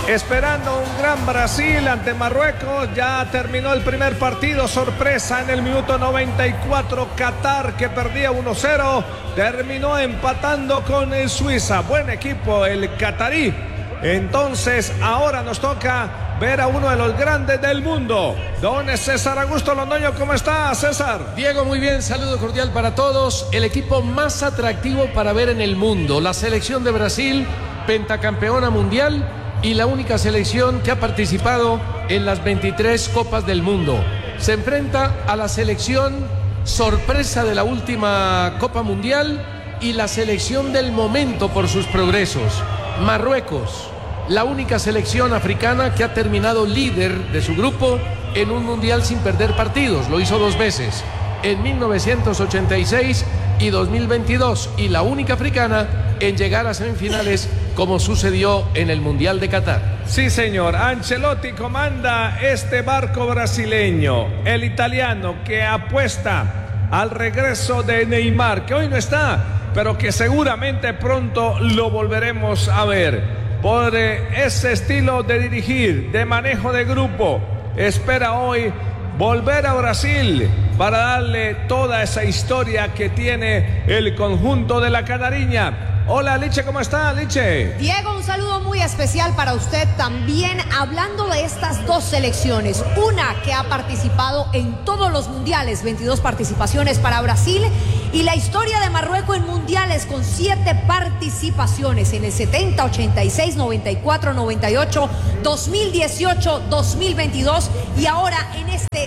Esperando un gran Brasil ante Marruecos. Ya terminó el primer partido. Sorpresa en el minuto 94. Qatar, que perdía 1-0, terminó empatando con el Suiza. Buen equipo el catarí. Entonces ahora nos toca ver a uno de los grandes del mundo. Don César Augusto Londoño, ¿cómo está, César? Diego, muy bien, saludo cordial para todos. El equipo más atractivo para ver en el mundo, la selección de Brasil, pentacampeona mundial y la única selección que ha participado en las 23 Copas del Mundo. Se enfrenta a la selección sorpresa de la última Copa Mundial y la selección del momento por sus progresos, Marruecos. La única selección africana que ha terminado líder de su grupo en un mundial sin perder partidos. Lo hizo 2 veces, en 1986 y 2022. Y la única africana en llegar a semifinales, como sucedió en el Mundial de Qatar. Sí, señor. Ancelotti comanda este barco brasileño. El italiano que apuesta al regreso de Neymar, que hoy no está, pero que seguramente pronto lo volveremos a ver. Por ese estilo de dirigir, de manejo de grupo, espera hoy volver a Brasil para darle toda esa historia que tiene el conjunto de la Canariña. Hola, Liche, ¿cómo está, Liche? Diego, un saludo muy especial para usted también, hablando de estas dos selecciones. Una que ha participado en todos los mundiales, 22 participaciones para Brasil, y la historia de Marruecos en mundiales con 7 participaciones en el 70, 86, 94, 98, 2018, 2022 y ahora en este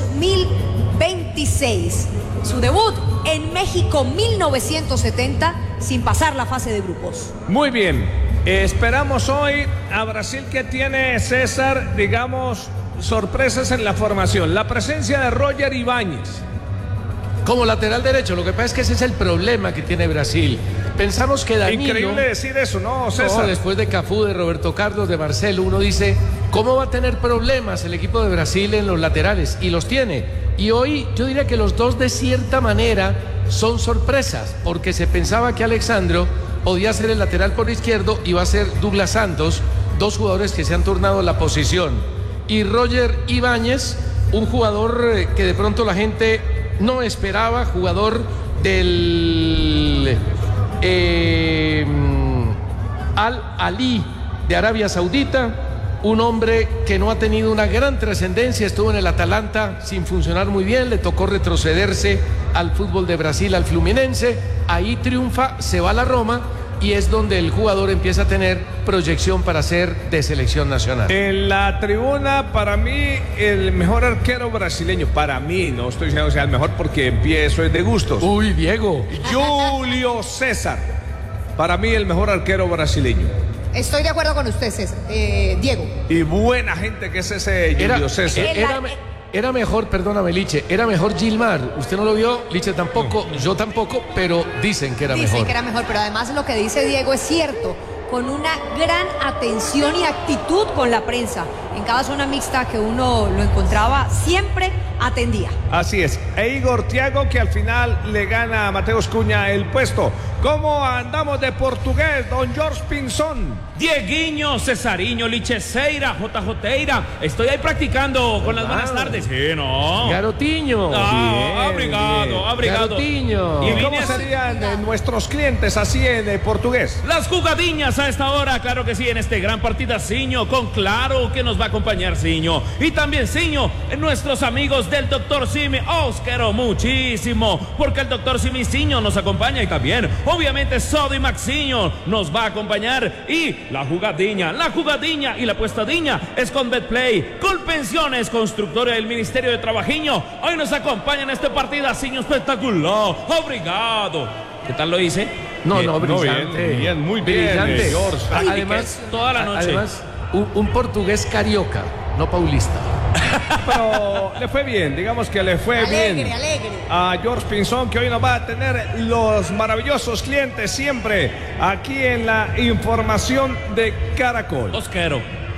2026. Su debut en México 1970 sin pasar la fase de grupos. Muy bien, esperamos hoy a Brasil, que tiene, César, digamos, sorpresas en la formación. La presencia de Roger Ibáñez como lateral derecho. Lo que pasa es que ese es el problema que tiene Brasil. Pensamos que Danilo... Increíble decir eso, ¿no, César? No, después de Cafú, de Roberto Carlos, de Marcelo, uno dice, ¿cómo va a tener problemas el equipo de Brasil en los laterales? Y los tiene. Y hoy yo diría que los dos de cierta manera son sorpresas, porque se pensaba que Alexandro podía ser el lateral por izquierdo y va a ser Douglas Santos, dos jugadores que se han turnado la posición. Y Roger Ibáñez, un jugador que de pronto la gente no esperaba, jugador del Al-Ali de Arabia Saudita, un hombre que no ha tenido una gran trascendencia, estuvo en el Atalanta sin funcionar muy bien, le tocó retrocederse al fútbol de Brasil, al Fluminense, ahí triunfa, se va a la Roma y es donde el jugador empieza a tener proyección para ser de selección nacional. En la tribuna, para mí, el mejor arquero brasileño, para mí, no estoy diciendo que sea el mejor porque empiezo es de gustos. Uy, Diego. Julio César, para mí el mejor arquero brasileño. Estoy de acuerdo con usted, César, Diego. Y buena gente que es ese Julio César. Era mejor, perdóname, Liche, era mejor Gilmar. Usted no lo vio, Liche tampoco, yo tampoco, pero dicen que era mejor. Dicen que era mejor, pero además lo que dice Diego es cierto, con una gran atención y actitud con la prensa. En cada zona mixta que uno lo encontraba, siempre atendía. Así es. E Igor Thiago, que al final le gana a Mateus Cunha el puesto. ¿Cómo andamos de portugués, don George Pinzón? Dieguinho, Cesarinho, Licheseira, JJeira. Estoy ahí practicando con las buenas tardes. Sí, ¿no? Garotinho. Obrigado. Garotinho. ¿Y cómo serían nuestros clientes así en portugués? Las jugadinhas a esta hora, claro que sí, en este gran partidacinho, con Claro que nos va a acompañar Ciño. Y también Ciño, nuestros amigos del Dr. Simi. Os quiero muchísimo, porque el Dr. Simi Ciño nos acompaña y también, obviamente, Sodo y Maxiño nos va a acompañar. Y la jugadinha y la apuestadiña es con Betplay, con Pensiones Constructora del Ministerio de Trabajiño. Hoy nos acompaña en este partidacinho espectacular. Obrigado. ¿Qué tal lo hice? No, brillante. Muy bien, George. Además, toda la noche. Además, un portugués carioca, no paulista. Pero le fue bien, digamos que le fue bien a George Pinzón, que hoy nos va a tener los maravillosos clientes siempre aquí en la información de Caracol. Os quiero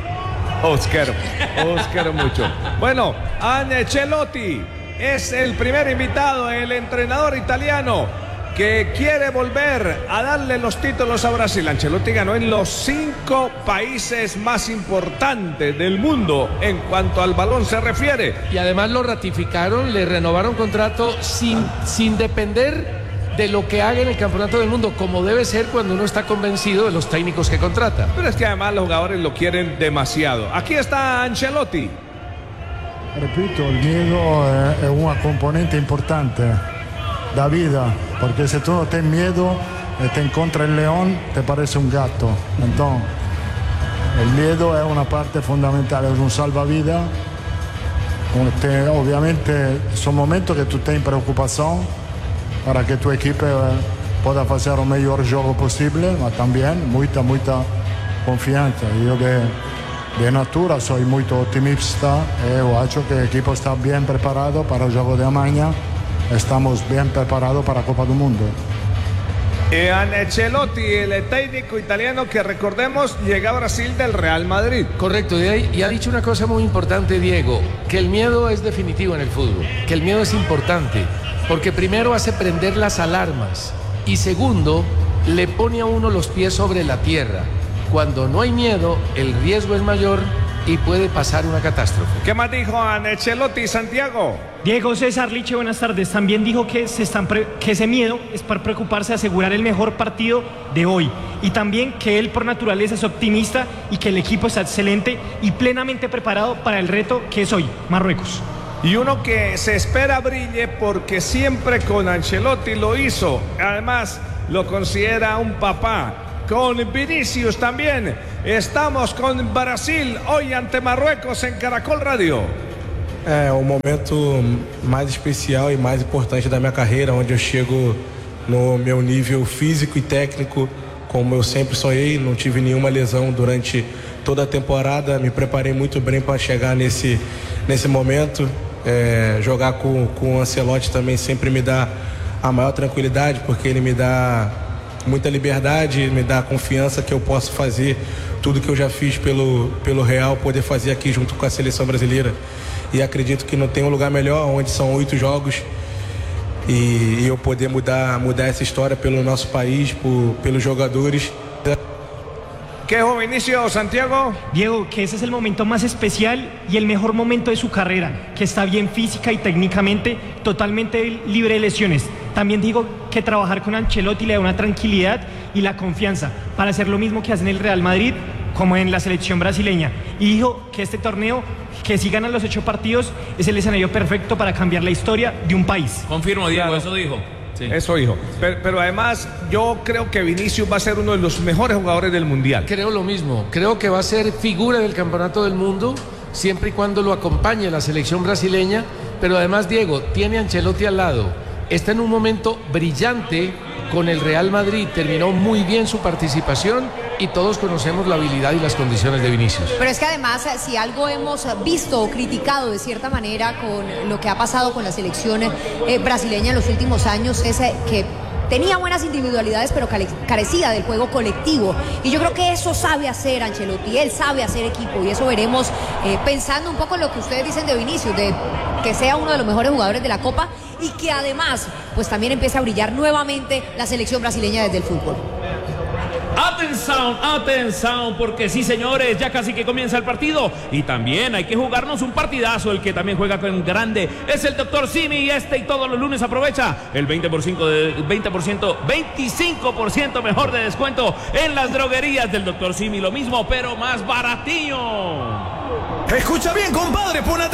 mucho. Bueno, Ancelotti es el primer invitado, el entrenador italiano, que quiere volver a darle los títulos a Brasil. Ancelotti ganó en los 5 países más importantes del mundo en cuanto al balón se refiere. Y además lo ratificaron, le renovaron contrato sin depender de lo que haga en el campeonato del mundo, como debe ser cuando uno está convencido de los técnicos que contrata. Pero es que además los jugadores lo quieren demasiado. Aquí está Ancelotti. Repito, el miedo es una componente importante da vida, porque si tú no tienes miedo y te encuentra el león, te parece un gato. Entonces, el miedo es una parte fundamental, es un salvavidas. Obviamente son momentos que tú tienes preocupación para que tu equipo pueda hacer el mejor juego posible, pero también mucha confianza. Yo de natura soy muy optimista y creo que el equipo está bien preparado para el juego de mañana. Estamos bien preparados para la Copa del Mundo. Ancelotti, el técnico italiano que recordemos llega a Brasil del Real Madrid. Correcto, y ha dicho una cosa muy importante, Diego, que el miedo es definitivo en el fútbol, que el miedo es importante, porque primero hace prender las alarmas y segundo, le pone a uno los pies sobre la tierra. Cuando no hay miedo, el riesgo es mayor y puede pasar una catástrofe. ¿Qué más dijo Ancelotti, Santiago? Diego César Liche, buenas tardes. También dijo que ese miedo es para preocuparse de asegurar el mejor partido de hoy. Y también que él por naturaleza es optimista y que el equipo está excelente y plenamente preparado para el reto que es hoy, Marruecos. Y uno que se espera brille porque siempre con Ancelotti lo hizo. Además, lo considera un papá. Con Vinicius también. Estamos con Brasil hoy ante Marruecos en Caracol Radio. É o momento mais especial e mais importante da minha carreira, onde eu chego no meu nível físico e técnico, como eu sempre sonhei. Não tive nenhuma lesão durante toda a temporada, me preparei muito bem para chegar nesse momento. Jogar com o Ancelotti também sempre me dá a maior tranquilidade, porque ele me dá muita liberdade, me dá confiança que eu posso fazer tudo que eu já fiz pelo Real, poder fazer aqui junto com a seleção brasileira. E acredito que não tem um lugar melhor, onde são 8 jogos e eu poder mudar essa história pelo nosso país, pelos jogadores. ¿Qué dijo Vinicius, Santiago? Diego, que ese es el momento más especial y el mejor momento de su carrera, que está bien física y técnicamente, totalmente libre de lesiones. También digo que trabajar con Ancelotti le da una tranquilidad y la confianza para hacer lo mismo que hace en el Real Madrid como en la selección brasileña. Y dijo que este torneo, que si ganan los 8 partidos, es el escenario perfecto para cambiar la historia de un país. Confirmo, Diego, Claro. eso dijo. Sí. Eso dijo. Pero además, yo creo que Vinicius va a ser uno de los mejores jugadores del Mundial. Creo lo mismo, creo que va a ser figura del campeonato del mundo siempre y cuando lo acompañe la selección brasileña, pero además, Diego, tiene a Ancelotti al lado, está en un momento brillante con el Real Madrid, terminó muy bien su participación y todos conocemos la habilidad y las condiciones de Vinicius. Pero es que además, si algo hemos visto o criticado de cierta manera con lo que ha pasado con la selección brasileña en los últimos años, es que tenía buenas individualidades, pero carecía del juego colectivo. Y yo creo que eso sabe hacer Ancelotti, él sabe hacer equipo, y eso veremos pensando un poco en lo que ustedes dicen de Vinicius, de que sea uno de los mejores jugadores de la Copa y que además pues también empiece a brillar nuevamente la selección brasileña desde el fútbol. Atención, atención, porque sí, señores, ya casi que comienza el partido y también hay que jugarnos un partidazo. El que también juega con grande es el Dr. Simi, y todos los lunes aprovecha el 25% mejor de descuento en las droguerías del Dr. Simi. Lo mismo, pero más baratillo. Escucha bien, compadre, pon atención.